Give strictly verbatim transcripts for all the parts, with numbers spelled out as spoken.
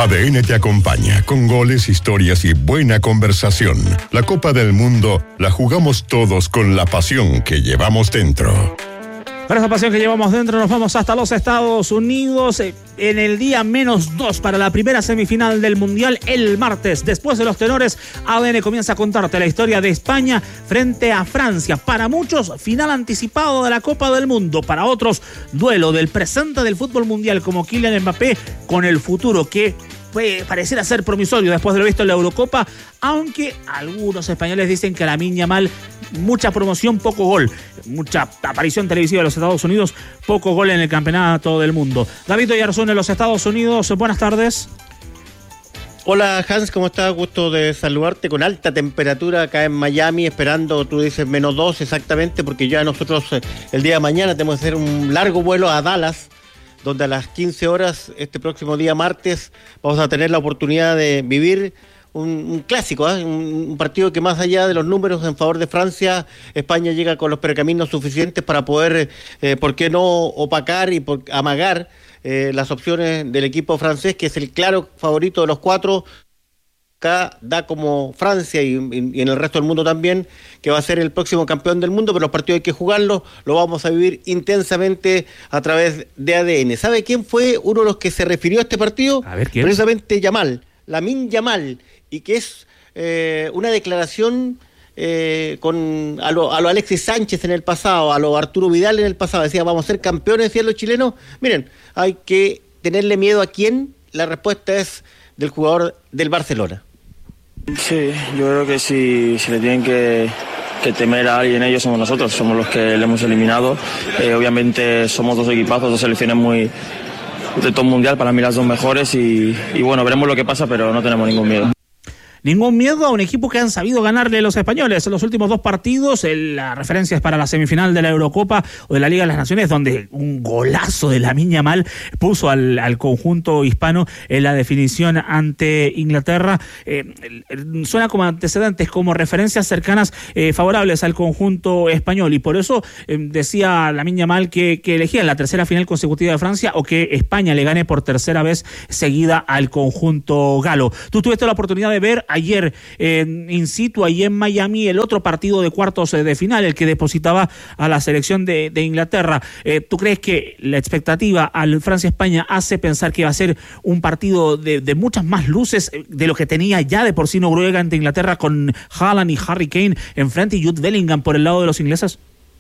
A D N te acompaña con goles, historias y buena conversación. La Copa del Mundo la jugamos todos con la pasión que llevamos dentro. Con esa pasión que llevamos dentro nos vamos hasta los Estados Unidos en el día menos dos para la primera semifinal del Mundial el martes. Después de los tenores, A D N comienza a contarte la historia de España frente a Francia. Para muchos, final anticipado de la Copa del Mundo. Para otros, duelo del presente del fútbol mundial como Kylian Mbappé con el futuro que puede pareciera ser promisorio después de lo visto en la Eurocopa, aunque algunos españoles dicen que Lamine Yamal, mucha promoción, poco gol, mucha aparición televisiva de los Estados Unidos, poco gol en el campeonato del mundo. David Oyarzún en los Estados Unidos, buenas tardes. Hola Hans, ¿cómo estás? Gusto de saludarte, con alta temperatura acá en Miami, esperando, tú dices menos dos exactamente, porque ya nosotros el día de mañana tenemos que hacer un largo vuelo a Dallas, donde a las quince horas, este próximo día martes, vamos a tener la oportunidad de vivir un, un clásico, ¿eh? un, un partido que más allá de los números en favor de Francia, España llega con los pergaminos suficientes para poder, eh, ¿por qué no opacar y por, amagar eh, las opciones del equipo francés, que es el claro favorito de los cuatro? Acá da como Francia y, y, y en el resto del mundo también, que va a ser el próximo campeón del mundo, pero los partidos hay que jugarlos, lo vamos a vivir intensamente a través de A D N. ¿Sabe quién fue uno de los que se refirió a este partido? A ver, ¿quién? Precisamente Yamal, Lamine Yamal, y que es eh, una declaración eh, con a lo, a lo Alexis Sánchez en el pasado, a lo Arturo Vidal en el pasado, decía vamos a ser campeones, decían los chilenos. Miren, hay que tenerle miedo a quién, la respuesta es del jugador del Barcelona. Sí, yo creo que si, si le tienen que, que temer a alguien, ellos somos nosotros, somos los que le hemos eliminado. Eh, obviamente somos dos equipazos, dos selecciones muy de top mundial, para mí las dos mejores y, y bueno, veremos lo que pasa, pero no tenemos ningún miedo. Ningún miedo a un equipo que han sabido ganarle a los españoles en los últimos dos partidos. El, la referencia es para la semifinal de la Eurocopa o de la Liga de las Naciones, donde un golazo de Lamine Yamal puso al, al conjunto hispano en la definición ante Inglaterra. Eh, suena como antecedentes, como referencias cercanas eh, favorables al conjunto español, y por eso eh, decía Lamine Yamal que, que elegía la tercera final consecutiva de Francia o que España le gane por tercera vez seguida al conjunto galo. Tú tuviste la oportunidad de ver ayer eh, in situ, ahí en Miami, el otro partido de cuartos de final, el que depositaba a la selección de, de Inglaterra. Eh, ¿Tú crees que la expectativa al Francia-España hace pensar que va a ser un partido de, de muchas más luces de lo que tenía ya de por sí Noruega ante Inglaterra, con Haaland y Harry Kane enfrente y Jude Bellingham por el lado de los ingleses?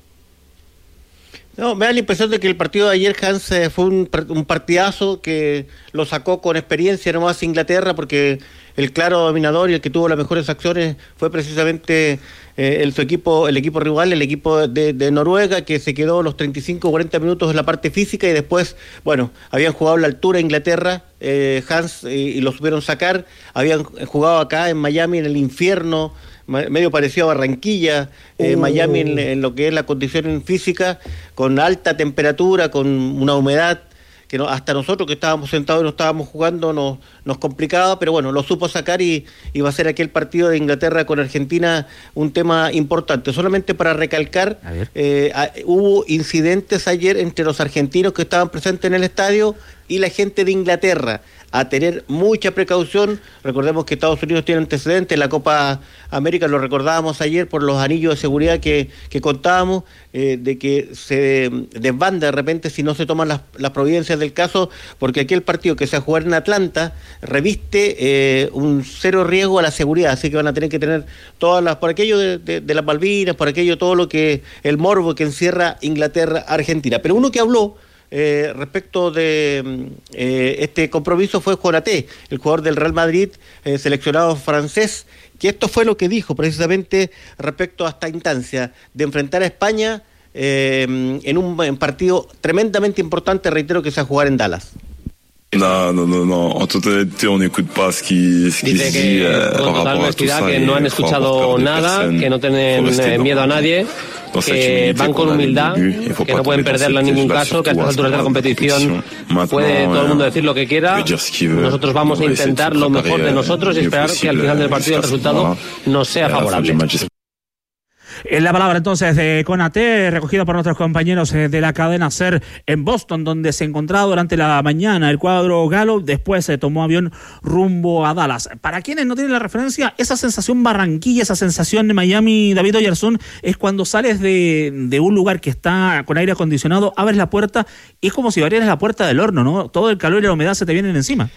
No, me da la impresión de que el partido de ayer, Hans, eh, fue un, un partidazo que lo sacó con experiencia nomás Inglaterra, porque el claro dominador y el que tuvo las mejores acciones fue precisamente eh, el, su equipo, el equipo rival, el equipo de, de Noruega, que se quedó los treinta y cinco a cuarenta minutos en la parte física y después, bueno, habían jugado a la altura Inglaterra, eh, Hans, y, y lo supieron sacar, habían jugado acá en Miami, en el infierno, medio parecido a Barranquilla, eh, uh. Miami en, en lo que es la condición física, con alta temperatura, con una humedad que no, hasta nosotros que estábamos sentados y no estábamos jugando nos, nos complicaba, pero bueno, lo supo sacar y, y va a ser aquel partido de Inglaterra con Argentina un tema importante. Solamente para recalcar, eh, a, hubo incidentes ayer entre los argentinos que estaban presentes en el estadio y la gente de Inglaterra. A tener mucha precaución. Recordemos que Estados Unidos tiene antecedentes en la Copa América, lo recordábamos ayer por los anillos de seguridad que, que contábamos, eh, de que se desbanda de repente si no se toman las, las providencias del caso, porque aquí el partido que se va a jugar en Atlanta reviste eh, un cero riesgo a la seguridad, así que van a tener que tener todas las, por aquello de, de, de las Malvinas, por aquello todo lo que, el morbo que encierra Inglaterra-Argentina. Pero uno que habló Eh, respecto de eh, este compromiso fue Konaté, el jugador del Real Madrid, eh, seleccionado francés, que esto fue lo que dijo precisamente respecto a esta instancia de enfrentar a España eh, en un en partido tremendamente importante, reitero, que se va a jugar en Dallas. No, no, no, no. En totalité, on n'écoute pas ce qui, ce qui se dit euh, con total honestidad que no han escuchado nada, que no tienen eh, miedo a nadie, que van con humildad, que no pueden perderlo en ningún caso, que a estas alturas de la competición puede todo el mundo decir lo que quiera. Nosotros vamos a intentar lo mejor de nosotros y esperar que al final del partido el resultado nos sea favorable. En la palabra entonces de Konaté, recogida por nuestros compañeros de la cadena SER en Boston, donde se encontraba durante la mañana el cuadro galo, después se tomó avión rumbo a Dallas. Para quienes no tienen la referencia, esa sensación Barranquilla, esa sensación de Miami, David Oyarzún, es cuando sales de, de un lugar que está con aire acondicionado, abres la puerta y es como si abrieras la puerta del horno, ¿no? Todo el calor y la humedad se te vienen encima.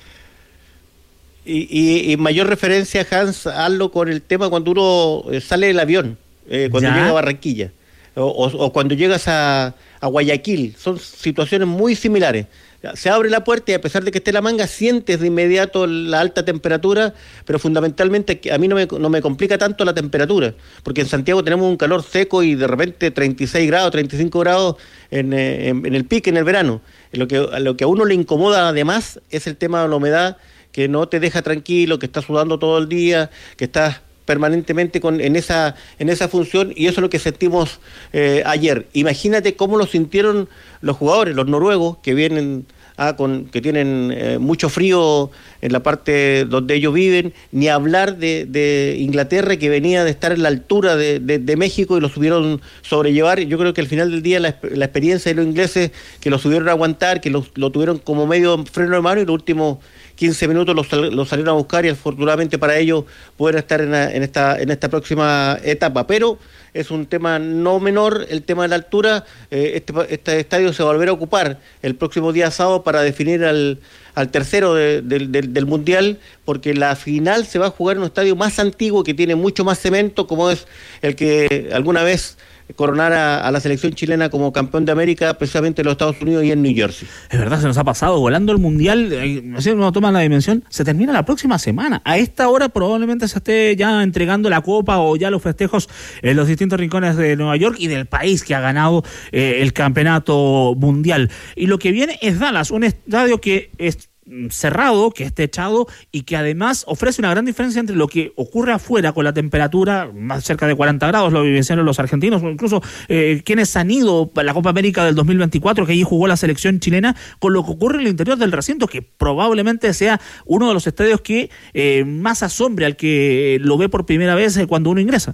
Y, y, y mayor referencia, Hans, hazlo con el tema cuando uno sale del avión. Eh, cuando ¿Ya? llega a Barranquilla o, o, o cuando llegas a, a Guayaquil, son situaciones muy similares. Se abre la puerta y a pesar de que esté la manga, sientes de inmediato la alta temperatura, pero fundamentalmente a mí no me, no me complica tanto la temperatura, porque en Santiago tenemos un calor seco y de repente treinta y seis grados, treinta y cinco grados en, en, en el pique en el verano. Lo que, lo que a uno le incomoda además es el tema de la humedad, que no te deja tranquilo, que estás sudando todo el día, que estás permanentemente con, en esa en esa función, y eso es lo que sentimos eh, ayer. Imagínate cómo lo sintieron los jugadores, los noruegos, que vienen ah, con que tienen eh, mucho frío en la parte donde ellos viven, ni hablar de, de Inglaterra, que venía de estar en la altura de, de, de México y lo supieron sobrellevar. Yo creo que al final del día la, la experiencia de los ingleses, que lo supieron aguantar, que lo, lo tuvieron como medio freno de mano, y los últimos quince minutos los, los salieron a buscar, y afortunadamente para ellos poder estar en, la, en esta en esta próxima etapa. Pero es un tema no menor el tema de la altura. Eh, este, este estadio se va a volver a ocupar el próximo día sábado para definir al, al tercero de, de, de, del Mundial, porque la final se va a jugar en un estadio más antiguo, que tiene mucho más cemento, como es el que alguna vez coronar a, a la selección chilena como campeón de América, precisamente en los Estados Unidos y en New Jersey. Es verdad, se nos ha pasado volando el Mundial, eh, así no toman la dimensión, se termina la próxima semana. A esta hora probablemente se esté ya entregando la copa o ya los festejos en los distintos rincones de Nueva York y del país que ha ganado eh, el campeonato mundial. Y lo que viene es Dallas, un estadio que es cerrado, que es techado y que además ofrece una gran diferencia entre lo que ocurre afuera con la temperatura, más cerca de cuarenta grados, lo vivenciaron los argentinos, o incluso eh, quienes han ido a la Copa América del dos mil veinticuatro, que allí jugó la selección chilena, con lo que ocurre en el interior del recinto, que probablemente sea uno de los estadios que eh, más asombre al que lo ve por primera vez eh, cuando uno ingresa.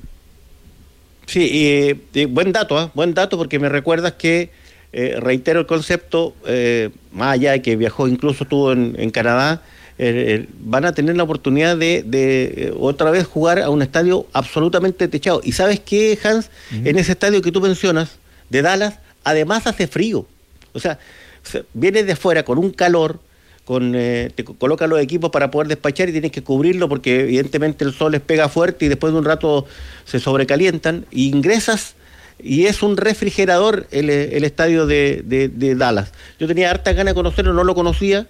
Sí, eh, eh, buen dato, ¿eh? buen dato, porque me recuerdas que Eh, reitero el concepto, eh, más allá de que viajó, incluso estuvo en, en Canadá, eh, eh, van a tener la oportunidad de, de eh, otra vez jugar a un estadio absolutamente techado. ¿Y sabes qué, Hans? Uh-huh. En ese estadio que tú mencionas, de Dallas, además hace frío. O sea, vienes de afuera con un calor, con eh, te colocan los equipos para poder despachar y tienes que cubrirlo porque evidentemente el sol les pega fuerte y después de un rato se sobrecalientan, y ingresas y es un refrigerador el, el estadio de, de, de Dallas. Yo tenía hartas ganas de conocerlo, no lo conocía,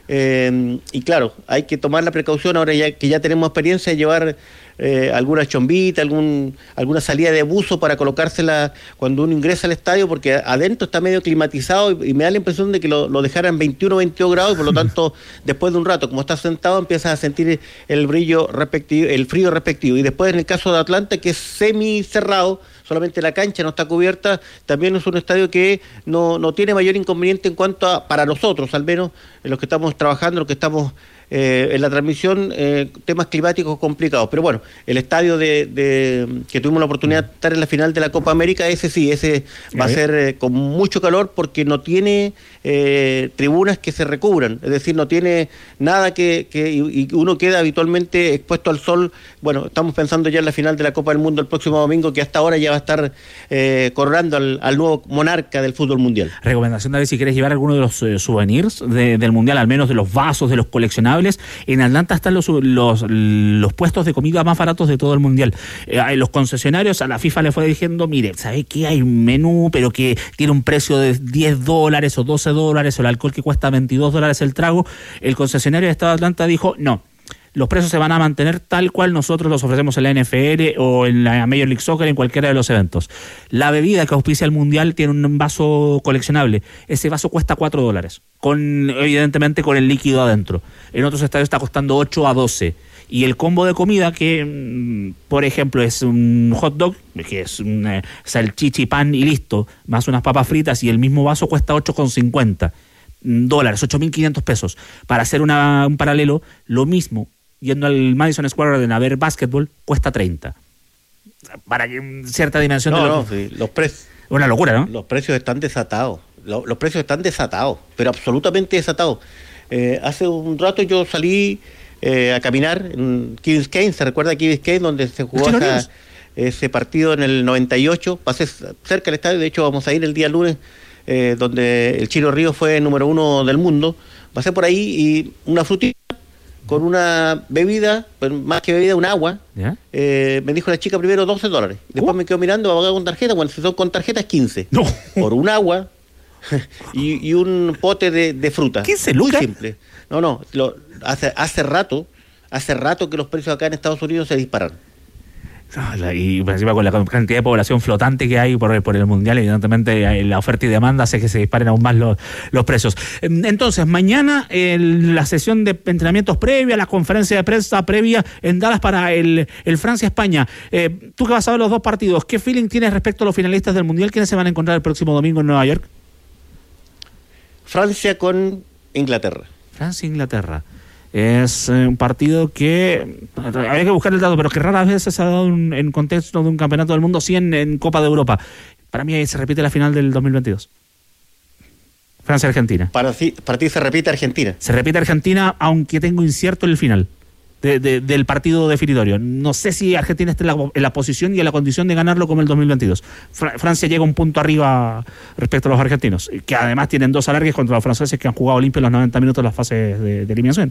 eh, y claro, hay que tomar la precaución ahora ya que ya tenemos experiencia de llevar eh, alguna chombita, algún, alguna salida de buzo para colocársela cuando uno ingresa al estadio, porque adentro está medio climatizado y, y me da la impresión de que lo, lo dejaran veintiuno, veintidós grados, y por lo tanto después de un rato, como estás sentado, empiezas a sentir el brillo respectivo, el frío respectivo. Y después en el caso de Atlanta, que es semi cerrado, solamente la cancha no está cubierta, también es un estadio que no, no tiene mayor inconveniente en cuanto a, para nosotros, al menos en los que estamos trabajando, los que estamos eh, en la transmisión, eh, temas climáticos complicados. Pero bueno, el estadio de, de que tuvimos la oportunidad de estar en la final de la Copa América, ese sí, ese va a ser eh, con mucho calor, porque no tiene eh, tribunas que se recubran, es decir, no tiene nada que, que y, y uno queda habitualmente expuesto al sol. Bueno, estamos pensando ya en la final de la Copa del Mundo el próximo domingo, que hasta ahora ya va a estar eh, coronando al, al nuevo monarca del fútbol mundial. Recomendación, David, si quieres llevar alguno de los eh, souvenirs de, del mundial, al menos de los vasos, de los coleccionables, en Atlanta están los, los, los puestos de comida más baratos de todo el mundial. Eh, los concesionarios, a la FIFA le fue diciendo, mire, ¿sabe qué? Hay un menú, pero que tiene un precio de diez dólares o doce dólares, o el alcohol que cuesta veintidós dólares el trago. El concesionario de Estado de Atlanta dijo, no, los precios se van a mantener tal cual nosotros los ofrecemos en la N F L o en la Major League Soccer, en cualquiera de los eventos. La bebida que auspicia el mundial tiene un vaso coleccionable. Ese vaso cuesta cuatro dólares, con evidentemente con el líquido adentro. En otros estadios está costando ocho a doce. Y el combo de comida, que por ejemplo es un hot dog, que es una salchicha y pan y listo, más unas papas fritas, y el mismo vaso cuesta ocho con cincuenta dólares, ocho mil quinientos pesos. Para hacer una, un paralelo, lo mismo yendo al Madison Square Garden a ver básquetbol, cuesta treinta. para que cierta dimensión no, de lo no, sí, los precios. Una locura, ¿no? Los precios están desatados. Los, los precios están desatados, pero absolutamente desatados. Eh, hace un rato yo salí eh, a caminar en Key Biscayne, ¿se recuerda Key Biscayne donde se jugó esa, ese partido en el noventa y ocho? Pasé cerca del estadio, de hecho vamos a ir el día lunes, eh, donde el Chilo Ríos fue número uno del mundo. Pasé por ahí y una frutita con una bebida, pero más que bebida, un agua. Eh, me dijo la chica primero doce dólares. Después ¿Cómo? Me quedo mirando, va a pagar con tarjeta. Bueno, si son con tarjeta es quince. No. Por un agua y, y un pote de, de fruta. ¿quince Muy lucas? simple. No, no. Lo, hace, hace rato, hace rato que los precios acá en Estados Unidos se disparan. Y encima con la cantidad de población flotante que hay por, por el mundial, evidentemente la oferta y demanda hace que se disparen aún más los, los precios. Entonces, mañana el, la sesión de entrenamientos previa, la conferencia de prensa previa en Dallas para el, el Francia-España. Eh, tú que vas a ver los dos partidos, ¿qué feeling tienes respecto a los finalistas del mundial? ¿Quiénes se van a encontrar el próximo domingo en Nueva York? Francia con Inglaterra. Francia-Inglaterra. Es un partido que habría que buscar el dato, pero que raras veces se ha dado un, en contexto de un campeonato del mundo, sí en, en Copa de Europa. Para mí se repite la final del dos mil veintidós. Francia-Argentina. Para ti, para ti se repite Argentina. Se repite Argentina, aunque tengo incierto el final de, de, del partido definitorio. No sé si Argentina está en la, en la posición y en la condición de ganarlo como el dos mil veintidós. Fra- Francia llega un punto arriba respecto a los argentinos, que además tienen dos alargues contra los franceses que han jugado limpio los noventa minutos en las fases de, de eliminación.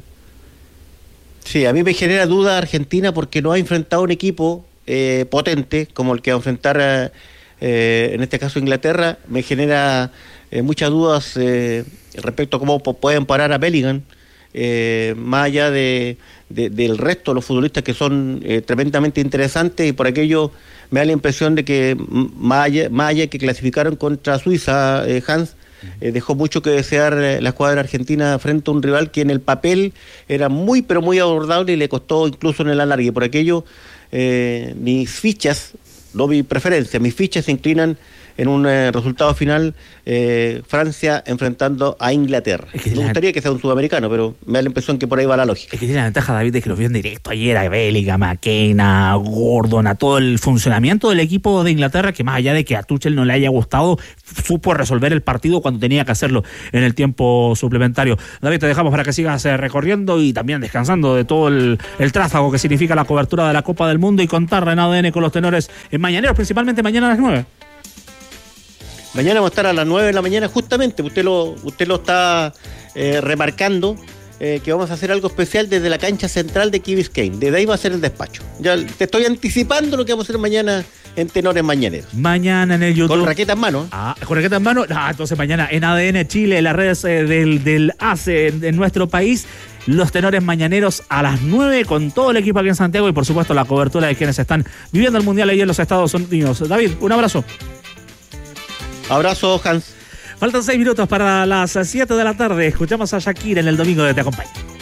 Sí, a mí me genera duda Argentina porque no ha enfrentado un equipo eh, potente como el que va a enfrentar eh, eh, en este caso Inglaterra. Me genera eh, muchas dudas eh, respecto a cómo pueden parar a Bellingham, eh, más allá de, de, del resto de los futbolistas que son eh, tremendamente interesantes, y por aquello me da la impresión de que más allá, más allá que clasificaron contra Suiza, eh, Hans, Eh, dejó mucho que desear eh, la escuadra argentina frente a un rival que en el papel era muy pero muy abordable y le costó incluso en el alargue. Por aquello eh, mis fichas, no mi preferencia, mis fichas se inclinan en un eh, resultado final, eh, Francia enfrentando a Inglaterra. Es que me gustaría la... que sea un sudamericano, pero me da la impresión que por ahí va la lógica. Es que tiene la ventaja, David, de que los vio en directo ayer a Bellingham, a McKenna, a Gordon, a todo el funcionamiento del equipo de Inglaterra, que más allá de que a Tuchel no le haya gustado, supo resolver el partido cuando tenía que hacerlo en el tiempo suplementario. David, te dejamos para que sigas eh, recorriendo y también descansando de todo el, el tráfago que significa la cobertura de la Copa del Mundo, y contar en A D N con los tenores en mañaneros, principalmente mañana a las nueve. Mañana vamos a estar a las nueve de la mañana, justamente, usted lo, usted lo está eh, remarcando, eh, que vamos a hacer algo especial desde la cancha central de Key Biscayne. Desde ahí va a ser el despacho. Ya te estoy anticipando lo que vamos a hacer mañana en Tenores Mañaneros. Mañana en el YouTube. Con raqueta en mano. Ah, con raqueta en mano. Ah, entonces mañana en A D N Chile, en las redes eh, del, del A C E en, en nuestro país, los Tenores Mañaneros a las nueve con todo el equipo aquí en Santiago y por supuesto la cobertura de quienes están viviendo el Mundial ahí en los Estados Unidos. David, un abrazo. Abrazo, Hans. Faltan seis minutos para las siete de la tarde. Escuchamos a Shakira en el domingo de Te Acompaña.